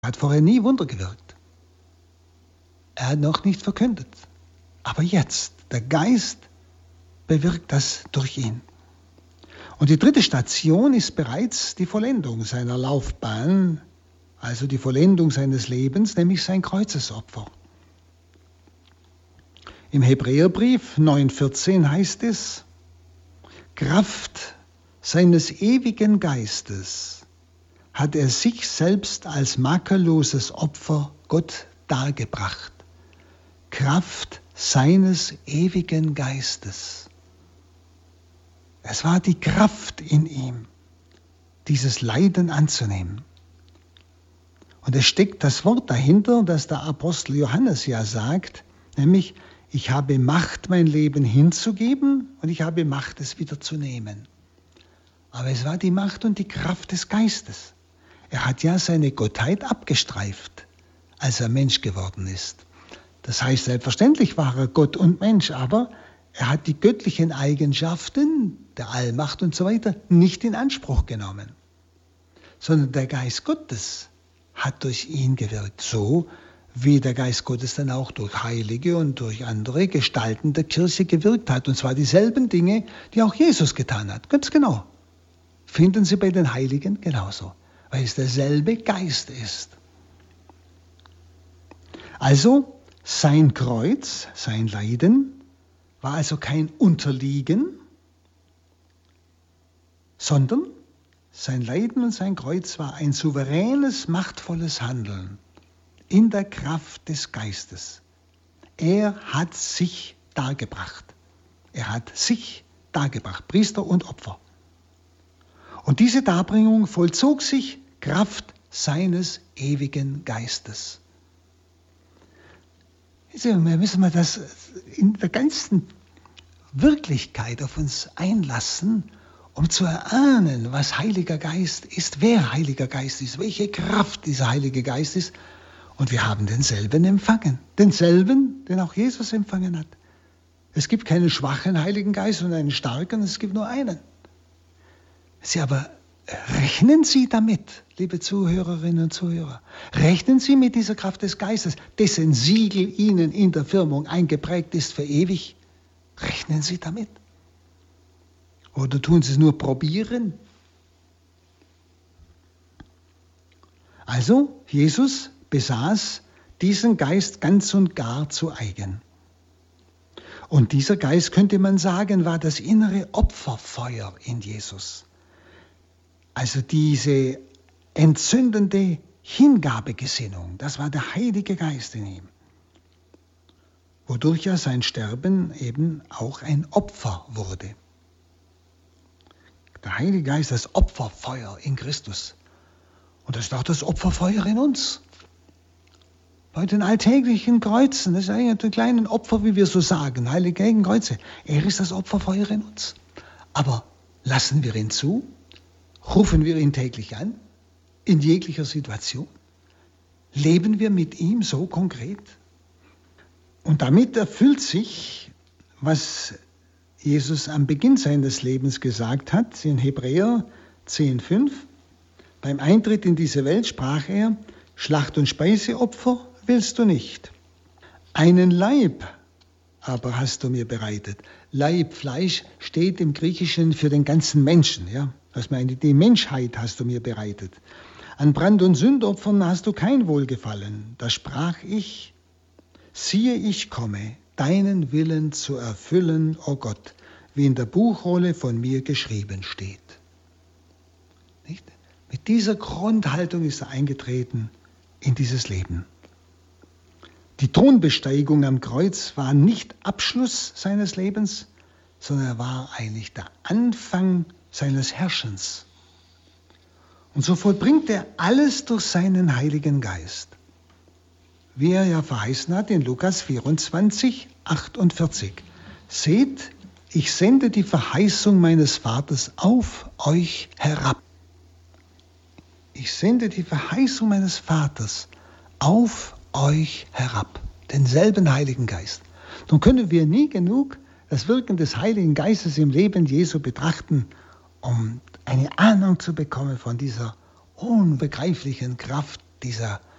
Er hat vorher nie Wunder gewirkt. Er hat noch nicht verkündet. Aber jetzt, der Geist bewirkt das durch ihn. Und die dritte Station ist bereits die Vollendung seiner Laufbahn, also die Vollendung seines Lebens, nämlich sein Kreuzesopfer. Im Hebräerbrief 9,14 heißt es: Kraft seines ewigen Geistes hat er sich selbst als makelloses Opfer Gott dargebracht. Kraft seines ewigen Geistes. Es war die Kraft in ihm, dieses Leiden anzunehmen. Und es steckt das Wort dahinter, das der Apostel Johannes ja sagt, nämlich: Ich habe Macht, mein Leben hinzugeben, und ich habe Macht, es wieder zu nehmen. Aber es war die Macht und die Kraft des Geistes. Er hat ja seine Gottheit abgestreift, als er Mensch geworden ist. Das heißt, selbstverständlich war er Gott und Mensch, aber er hat die göttlichen Eigenschaften der Allmacht und so weiter nicht in Anspruch genommen, sondern der Geist Gottes hat durch ihn gewirkt, so wie der Geist Gottes dann auch durch Heilige und durch andere Gestalten der Kirche gewirkt hat. Und zwar dieselben Dinge, die auch Jesus getan hat. Ganz genau. Finden Sie bei den Heiligen genauso, weil es derselbe Geist ist. Also sein Kreuz, sein Leiden, war also kein Unterliegen, sondern sein Leiden und sein Kreuz war ein souveränes, machtvolles Handeln in der Kraft des Geistes. Er hat sich dargebracht. Er hat sich dargebracht, Priester und Opfer. Und diese Darbringung vollzog sich Kraft seines ewigen Geistes. Wir müssen mal das in der ganzen Wirklichkeit auf uns einlassen, um zu erahnen, was Heiliger Geist ist, wer Heiliger Geist ist, welche Kraft dieser Heilige Geist ist. Und wir haben denselben empfangen, denselben, den auch Jesus empfangen hat. Es gibt keinen schwachen Heiligen Geist und einen starken, es gibt nur einen. Aber rechnen Sie damit, liebe Zuhörerinnen und Zuhörer, rechnen Sie mit dieser Kraft des Geistes, dessen Siegel Ihnen in der Firmung eingeprägt ist für ewig. Rechnen Sie damit. Oder tun Sie es nur probieren? Also, Jesus besaß diesen Geist ganz und gar zu eigen. Und dieser Geist, könnte man sagen, war das innere Opferfeuer in Jesus. Also diese entzündende Hingabegesinnung, das war der Heilige Geist in ihm, wodurch ja sein Sterben eben auch ein Opfer wurde. Der Heilige Geist, das Opferfeuer in Christus. Und das ist auch das Opferfeuer in uns. Bei den alltäglichen Kreuzen, das ist eigentlich die kleinen Opfer, wie wir so sagen, Heilige Kreuze. Er ist das Opferfeuer in uns. Aber lassen wir ihn zu? Rufen wir ihn täglich an? In jeglicher Situation? Leben wir mit ihm so konkret? Und damit erfüllt sich, was Jesus am Beginn seines Lebens gesagt hat, in Hebräer 10,5. Beim Eintritt in diese Welt sprach er: Schlacht- und Speiseopfer willst du nicht. Einen Leib aber hast du mir bereitet. Leib, Fleisch steht im Griechischen für den ganzen Menschen. Ja? Das meint, die Menschheit hast du mir bereitet. An Brand- und Sündopfern hast du kein Wohlgefallen. Da sprach ich: Siehe, ich komme, deinen Willen zu erfüllen, o Gott, wie in der Buchrolle von mir geschrieben steht. Nicht? Mit dieser Grundhaltung ist er eingetreten in dieses Leben. Die Thronbesteigung am Kreuz war nicht Abschluss seines Lebens, sondern er war eigentlich der Anfang seines Herrschens. Und so vollbringt er alles durch seinen Heiligen Geist, wie er ja verheißen hat in Lukas 24, 48. Seht, ich sende die Verheißung meines Vaters auf euch herab. Ich sende die Verheißung meines Vaters auf euch herab, denselben Heiligen Geist. Nun können wir nie genug das Wirken des Heiligen Geistes im Leben Jesu betrachten, um eine Ahnung zu bekommen von dieser unbegreiflichen Kraft, dieser